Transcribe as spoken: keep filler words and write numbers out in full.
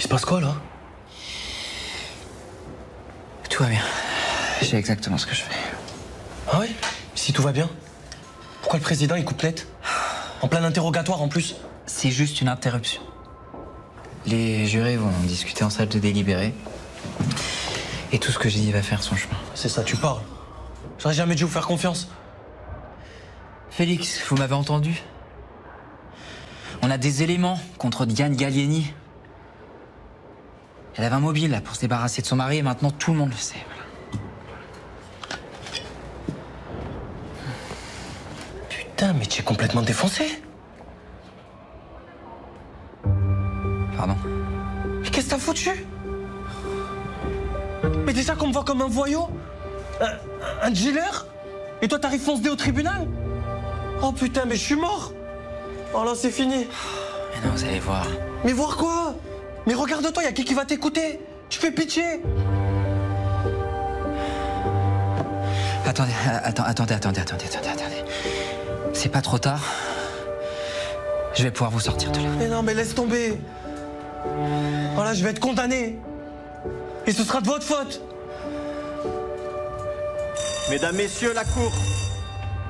se passe quoi, là? Tout va bien. Je sais exactement ce que je fais. Ah ouais? Si tout va bien, pourquoi le président, il coupe net? En plein interrogatoire, en plus. C'est juste une interruption. Les jurés vont discuter en salle de délibéré. Et tout ce que j'ai dit va faire son chemin. C'est ça, tu parles. J'aurais jamais dû vous faire confiance. Félix, vous m'avez entendu? On a des éléments contre Diane Gallieni. Elle avait un mobile là pour se débarrasser de son mari et maintenant tout le monde le sait. Voilà. Putain, mais tu es complètement défoncé. Pardon? Mais qu'est-ce que t'as foutu? Mais déjà qu'on me voit comme un voyou, un, un dealer, et toi t'arrives fonce dé au tribunal? Oh putain, mais je suis mort. Oh là, c'est fini. Mais non, vous allez voir. Mais voir quoi? Mais regarde-toi, y'a qui qui va t'écouter? Tu fais pitié. Attendez, attends, attendez, attendez, attendez, attendez, attendez. C'est pas trop tard. Je vais pouvoir vous sortir de là. Mais non, mais laisse tomber. Oh là, je vais être condamné. Et ce sera de votre faute. Mesdames, Messieurs, la Cour.